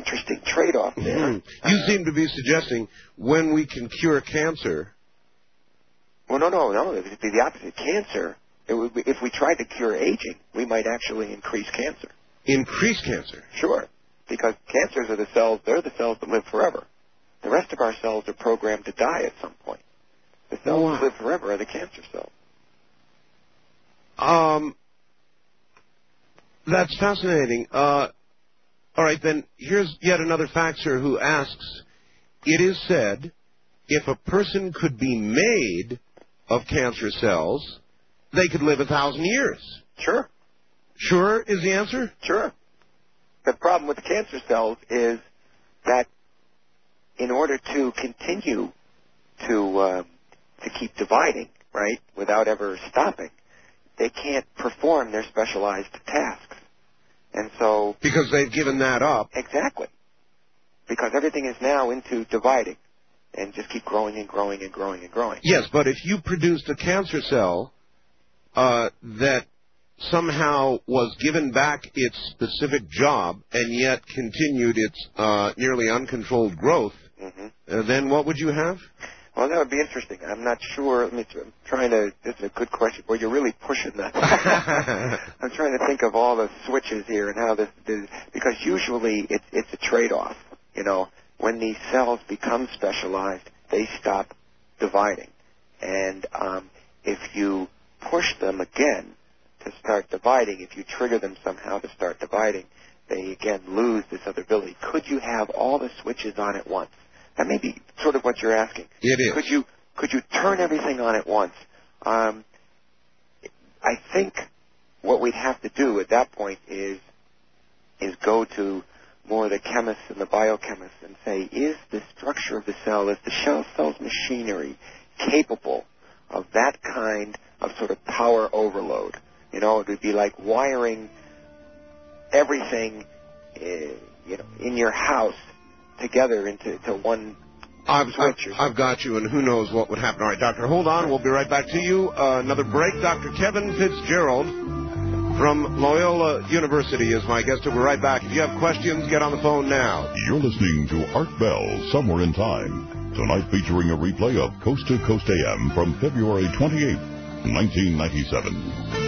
interesting trade-off there. You seem to be suggesting when we can cure cancer. Well, no. It would be the opposite. Cancer, if we tried to cure aging, we might actually increase cancer. Increase cancer? Sure. Because cancers are the cells, they're the cells that live forever. The rest of our cells are programmed to die at some point. The cells that live forever are the cancer cells. That's fascinating. All right, then, here's yet another faxer who asks, it is said, if a person could be made of cancer cells, they could live 1,000 years. Sure. Sure is the answer? Sure. The problem with the cancer cells is that in order to continue to keep dividing, right, without ever stopping, they can't perform their specialized tasks. And so... Because they've given that up. Exactly. Because everything is now into dividing and just keep growing and growing and growing and growing. Yes, but if you produced a cancer cell that somehow was given back its specific job and yet continued its nearly uncontrolled growth, then what would you have? Well, that would be interesting. I'm not sure. I'm trying to... This is a good question. Well, you're really pushing that. I'm trying to think of all the switches here and how this is... Because usually it's a trade-off. You know, when these cells become specialized, they stop dividing. And if you push them again to start dividing, if you trigger them somehow to start dividing, they again lose this other ability. Could you have all the switches on at once? That may be sort of what you're asking. It is. Could you turn everything on at once? I think what we'd have to do at that point is go to more the chemists and the biochemists and say, is the structure of the cell, is the cell's machinery capable of that kind of sort of power overload? You know, it would be like wiring everything, in your house together into one switch. I've got you, and who knows what would happen. All right, Doctor, hold on. We'll be right back to you. Another break. Dr. Kevin Fitzgerald from Loyola University is my guest. We'll be right back. If you have questions, get on the phone now. You're listening to Art Bell, Somewhere in Time. Tonight featuring a replay of Coast to Coast AM from February 28, 1997.